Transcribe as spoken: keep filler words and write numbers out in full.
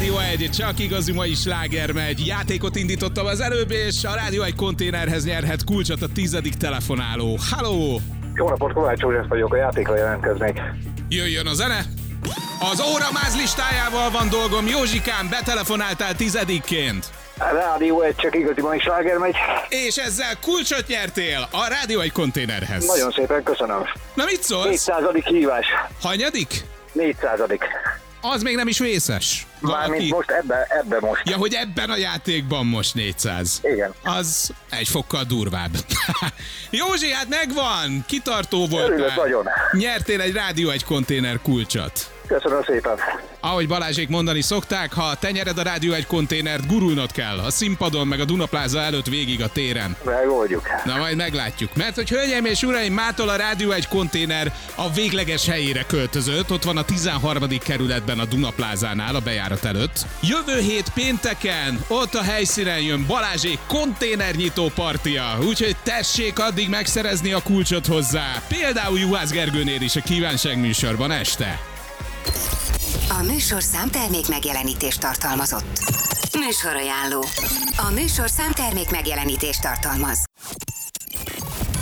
Rádió egy, csak igazi mai sláger megy. Játékot indítottam az előbb, és a Rádió egy konténerhez nyerhet kulcsot a tizedik telefonáló. Halló! Jó napot, Kovács József vagyok, a játékra jelentkeznék. Jöjjön a zene! Az óramáz listájával van dolgom. Józsikám, betelefonáltál tizedikként. A Rádió egy, csak igazi mai sláger megy. És ezzel kulcsot nyertél a Rádió egy konténerhez. Nagyon szépen köszönöm. Na mit szólsz? négyszázadik hívás. Hanyadik? négyszázadik. Az még nem is vészes. Mármint most ebben, ebben most. Ja, hogy ebben a játékban most négyszáz. Igen. Az egy fokkal durvább. Józsi, hát megvan! Kitartó voltál. Örülök nagyon. Nyertél egy Rádió egy konténer kulcsot. Köszönöm szépen. Ahogy Balázsék mondani szokták, ha te nyered a Rádió egy konténert, gurulnod kell a színpadon, meg a Dunapláza előtt végig a téren. Megoldjuk. Na majd meglátjuk. Mert hogy hölgyeim és uraim, mától a Rádió egy konténer a végleges helyére költözött. Ott van a tizenharmadik kerületben a Dunaplázánál a bejárat előtt. Jövő hét pénteken ott a helyszínen jön Balázsék konténernyitó partia. Úgyhogy tessék addig megszerezni a kulcsot hozzá. Például Juhász Gergőnél is a kívánság műsorban este. A műsorszám termék megjelenítést tartalmazott. Műsorajánló. A műsorszám termék megjelenítést tartalmaz.